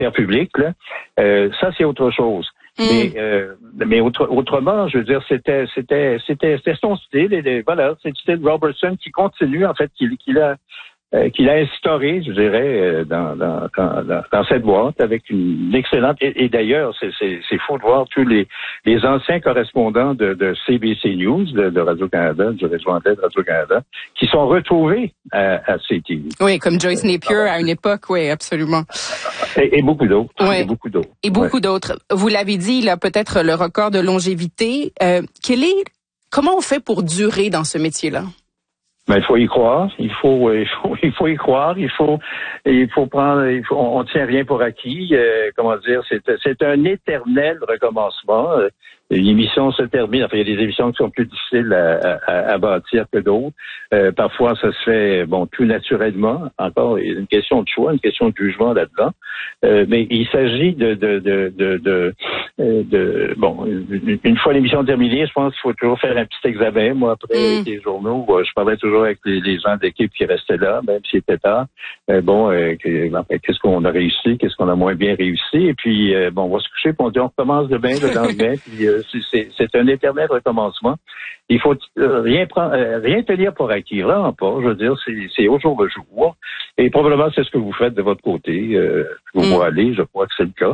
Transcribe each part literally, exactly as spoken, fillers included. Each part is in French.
sphère publique, là, euh, ça c'est autre chose. Mm. Mais euh, mais autre, autrement, je veux dire, c'était c'était c'était c'était son style et les, voilà, c'est le style Robertson qui continue en fait, qu'il qu'il a euh, qu'il a instauré, je dirais, euh, dans, dans dans dans cette boîte avec une excellente et, et d'ailleurs c'est c'est c'est fou de voir tous les les anciens correspondants de de C B C News, de, de Radio-Canada, du réseau anglais de Radio-Canada, qui sont retrouvés à, à C T V. Oui, comme Joyce Napier à une époque, oui, absolument. Et, et beaucoup d'autres. Ouais. Et beaucoup d'autres. Et beaucoup ouais. d'autres. Vous l'avez dit, il a peut-être le record de longévité. Euh, quel est, comment on fait pour durer dans ce métier-là? Ben, il faut y croire. Il faut, il faut, il faut y croire. Il faut, il faut prendre. Il faut, on, on tient rien pour acquis. Euh, comment dire, c'est, c'est un éternel recommencement. Euh, L'émission se termine. Enfin, il y a des émissions qui sont plus difficiles à, à, à bâtir que d'autres. Euh, parfois, ça se fait, bon, tout naturellement. Encore, il y a une question de choix, une question de jugement là-dedans. Euh, mais il s'agit de, de, de, de, de, de, de bon, une, une fois l'émission terminée, je pense qu'il faut toujours faire un petit examen. Moi, après mm. les journaux, je parlais toujours avec les, les gens d'équipe qui restaient là, même si c'était tard. Euh, bon, euh, qu'est-ce qu'on a réussi, qu'est-ce qu'on a moins bien réussi, et puis euh, bon, on va se coucher, puis on dit on recommence demain, le lendemain, puis euh, c'est, c'est un éternel recommencement. Il faut euh, rien prendre, euh, rien tenir pour acquis, vraiment pas. Je veux dire, c'est, c'est au jour le jour. Et probablement, c'est ce que vous faites de votre côté. Euh, vous mm. aller, je crois que c'est le cas.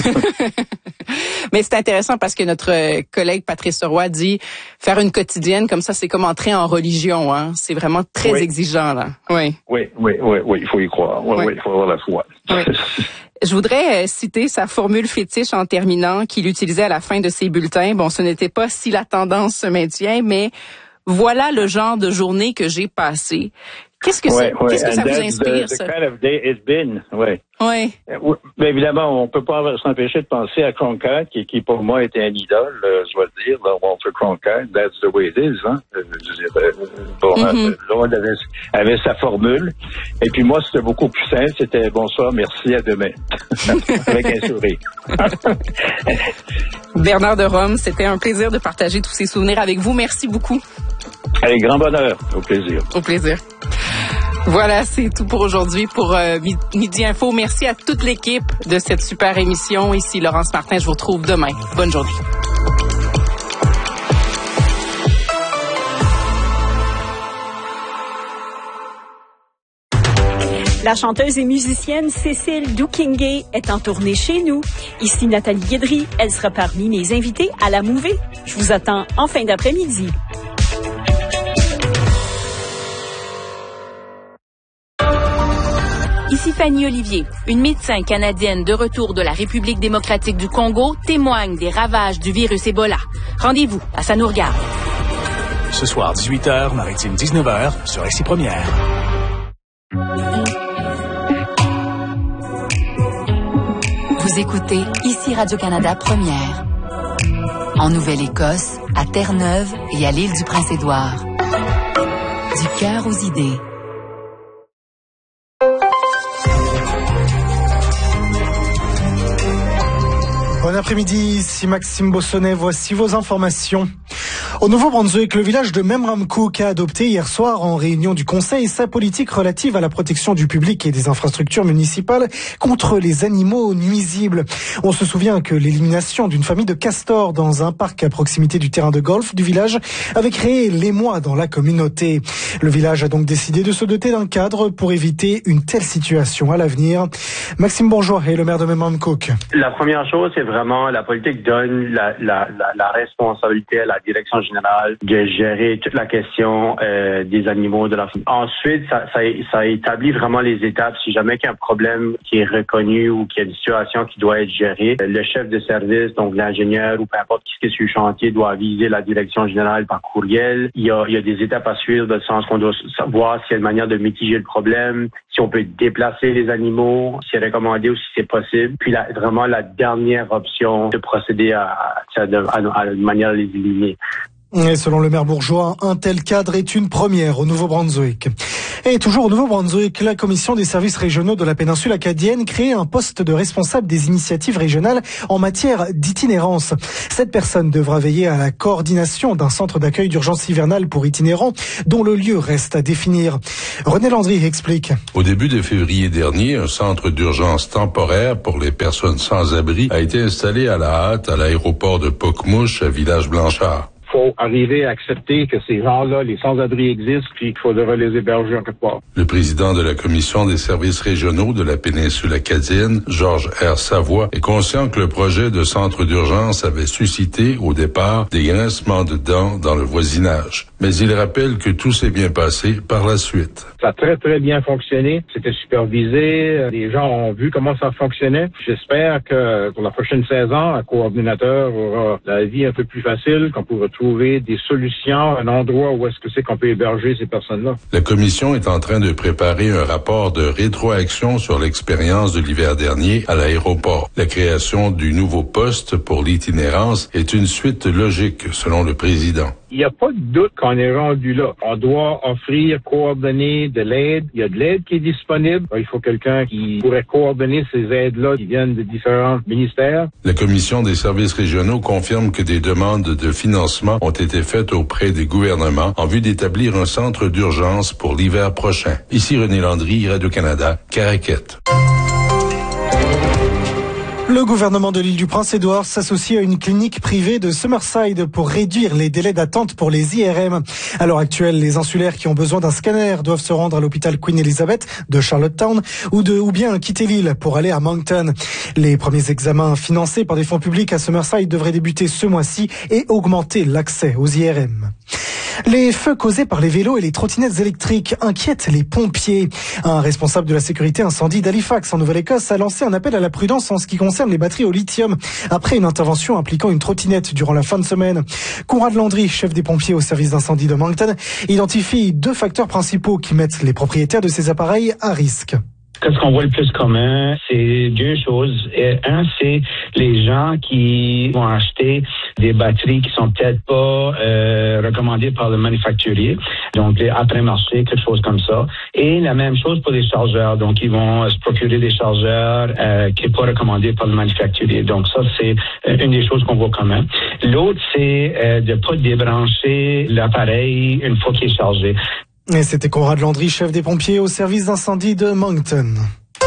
Mais c'est intéressant parce que notre collègue Patrice Roy dit faire une quotidienne comme ça, c'est comme entrer en religion. Hein? C'est vraiment très oui. exigeant, là. Oui. Oui, oui, oui, oui. Il faut y croire. Oui, oui. oui il faut avoir la foi. Oui. Je voudrais citer sa formule fétiche en terminant qu'il utilisait à la fin de ses bulletins. Bon, ce n'était pas si la tendance se maintient, mais voilà le genre de journée que j'ai passée. Qu'est-ce que, ouais, ouais. Qu'est-ce que ça vous inspire, the, ça? The kind of day it's been, ouais. Oui. Mais évidemment, on peut pas s'empêcher de penser à Cronkite, qui, qui pour moi était un idole, euh, je dois le dire, là, Walter Cronkite, that's the way it is, hein. Je dirais, bon, mm-hmm. Lord avait, avait sa formule. Et puis moi, c'était beaucoup plus simple, c'était bonsoir, merci, à demain. Avec un sourire. Bernard de Rome, c'était un plaisir de partager tous ces souvenirs avec vous. Merci beaucoup. Avec grand bonheur. Au plaisir. Au plaisir. Voilà, c'est tout pour aujourd'hui pour euh, Midi Info. Merci à toute l'équipe de cette super émission. Ici Laurence Martin, je vous retrouve demain. Bonne journée. La chanteuse et musicienne Cécile Doukingué est en tournée chez nous. Ici Nathalie Guédry, elle sera parmi mes invités à la Mouvée. Je vous attends en fin d'après-midi. Ici Fanny Olivier, une médecin canadienne de retour de la République démocratique du Congo témoigne des ravages du virus Ebola. Rendez-vous à Ça nous regarde. Ce soir, dix-huit heures, Maritime dix-neuf heures, sur Ici Première. Vous écoutez Ici Radio-Canada Première. En Nouvelle-Écosse, à Terre-Neuve et à l'île du Prince-Édouard. Du cœur aux idées. Bon après-midi, ici Maxime Bossonnet, voici vos informations. Au Nouveau-Brunswick, le village de Memramcook a adopté hier soir en réunion du Conseil sa politique relative à la protection du public et des infrastructures municipales contre les animaux nuisibles. On se souvient que l'élimination d'une famille de castors dans un parc à proximité du terrain de golf du village avait créé l'émoi dans la communauté. Le village a donc décidé de se doter d'un cadre pour éviter une telle situation à l'avenir. Maxime Bourgeois est le maire de Memramcook. La première chose, c'est vraiment la politique donne la, la, la, la responsabilité à la direction générale de gérer toute la question euh, des animaux de la famille. Ensuite, ça, ça, ça établit vraiment les étapes. Si jamais il y a un problème qui est reconnu ou qu'il y a une situation qui doit être gérée, le chef de service, donc l'ingénieur ou peu importe qui est sur le chantier, doit aviser la direction générale par courriel. Il y a, il y a des étapes à suivre dans le sens qu'on doit savoir s'il y a une manière de mitiger le problème, si on peut déplacer les animaux, si c'est recommandé ou si c'est possible. Puis la, vraiment la dernière option de procéder à, à, à, à une manière de les éliminer. Et selon le maire bourgeois, un tel cadre est une première au Nouveau-Brunswick. Et toujours au Nouveau-Brunswick, la commission des services régionaux de la péninsule acadienne crée un poste de responsable des initiatives régionales en matière d'itinérance. Cette personne devra veiller à la coordination d'un centre d'accueil d'urgence hivernale pour itinérants dont le lieu reste à définir. René Landry explique. Au début de février dernier, un centre d'urgence temporaire pour les personnes sans abri a été installé à la hâte à l'aéroport de Pocmouche à Village-Blanchard. Il faut arriver à accepter que ces gens-là, les sans-abri existent, puis qu'il faudra les héberger en quelque part. Le président de la Commission des services régionaux de la péninsule acadienne, Georges R. Savoie, est conscient que le projet de centre d'urgence avait suscité, au départ, des grincements de dents dans le voisinage. Mais il rappelle que tout s'est bien passé par la suite. Ça a très, très bien fonctionné. C'était supervisé. Les gens ont vu comment ça fonctionnait. J'espère que pour la prochaine saison, un coordinateur aura la vie un peu plus facile, qu'on pourra trouver des solutions, un endroit où est-ce que c'est qu'on peut héberger ces personnes-là. La commission est en train de préparer un rapport de rétroaction sur l'expérience de l'hiver dernier à l'aéroport. La création du nouveau poste pour l'itinérance est une suite logique, selon le président. Il n'y a pas de doute qu'on est rendu là. On doit offrir, coordonner de l'aide. Il y a de l'aide qui est disponible. Il faut quelqu'un qui pourrait coordonner ces aides-là qui viennent de différents ministères. La Commission des services régionaux confirme que des demandes de financement ont été faites auprès des gouvernements en vue d'établir un centre d'urgence pour l'hiver prochain. Ici René Landry, Radio-Canada, Caraquette. Le gouvernement de l'île du Prince-Édouard s'associe à une clinique privée de Summerside pour réduire les délais d'attente pour les I R M. À l'heure actuelle, les insulaires qui ont besoin d'un scanner doivent se rendre à l'hôpital Queen Elizabeth de Charlottetown ou de ou bien quitter l'île pour aller à Moncton. Les premiers examens financés par des fonds publics à Summerside devraient débuter ce mois-ci et augmenter l'accès aux I R M. Les feux causés par les vélos et les trottinettes électriques inquiètent les pompiers. Un responsable de la sécurité incendie d'Halifax en Nouvelle-Écosse a lancé un appel à la prudence en ce qui concerne les batteries au lithium après une intervention impliquant une trottinette durant la fin de semaine. Conrad Landry, chef des pompiers au service d'incendie de Moncton, identifie deux facteurs principaux qui mettent les propriétaires de ces appareils à risque. Qu'est-ce qu'on voit le plus commun? C'est deux choses. Un, c'est les gens qui vont acheter des batteries qui sont peut-être pas euh, recommandées par le manufacturier, donc les après-marché, quelque chose comme ça. Et la même chose pour les chargeurs. Donc, ils vont se procurer des chargeurs euh, qui n'est pas recommandé par le manufacturier. Donc, ça, c'est une des choses qu'on voit commun. L'autre, c'est euh, de pas débrancher l'appareil une fois qu'il est chargé. Et c'était Conrad Landry, chef des pompiers au service d'incendie de Moncton.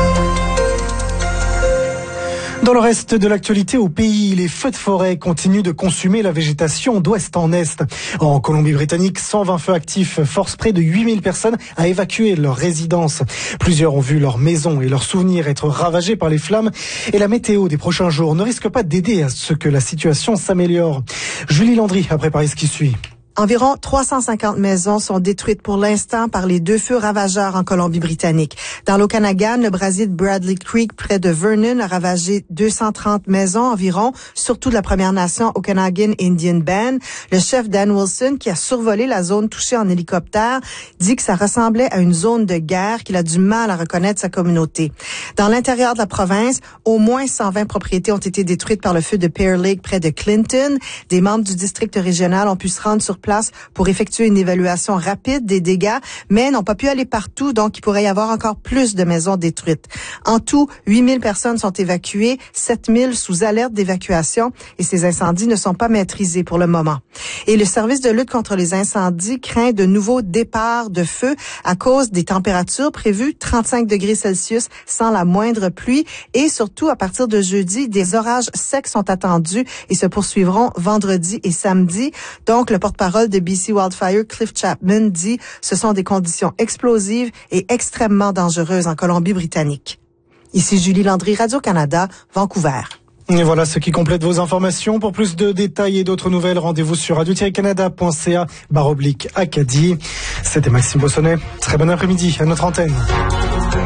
Dans le reste de l'actualité au pays, les feux de forêt continuent de consumer la végétation d'ouest en est. En Colombie-Britannique, cent vingt feux actifs forcent près de huit mille personnes à évacuer leur résidence. Plusieurs ont vu leurs maisons et leurs souvenirs être ravagés par les flammes et la météo des prochains jours ne risque pas d'aider à ce que la situation s'améliore. Julie Landry a préparé ce qui suit. Environ trois cent cinquante maisons sont détruites pour l'instant par les deux feux ravageurs en Colombie-Britannique. Dans l'Okanagan, le brasier de Bradley Creek, près de Vernon, a ravagé deux cent trente maisons environ, surtout de la Première Nation Okanagan Indian Band. Le chef Dan Wilson, qui a survolé la zone touchée en hélicoptère, dit que ça ressemblait à une zone de guerre, qu'il a du mal à reconnaître sa communauté. Dans l'intérieur de la province, au moins cent vingt propriétés ont été détruites par le feu de Pear Lake, près de Clinton. Des membres du district régional ont pu se rendre sur place pour effectuer une évaluation rapide des dégâts, mais n'ont pas pu aller partout, donc il pourrait y avoir encore plus de maisons détruites. En tout, huit mille personnes sont évacuées, sept mille sous alerte d'évacuation, et ces incendies ne sont pas maîtrisés pour le moment. Et le service de lutte contre les incendies craint de nouveaux départs de feu à cause des températures prévues, trente-cinq degrés Celsius sans la moindre pluie, et surtout à partir de jeudi, des orages secs sont attendus et se poursuivront vendredi et samedi. Donc, le porte-parole de B C Wildfire, Cliff Chapman, dit « Ce sont des conditions explosives et extrêmement dangereuses en Colombie-Britannique ». Ici Julie Landry, Radio-Canada, Vancouver. Et voilà ce qui complète vos informations. Pour plus de détails et d'autres nouvelles, rendez-vous sur radio tiret canada point c a barre oblique Acadie. C'était Maxime Bossonnet. Très bon après-midi à notre antenne.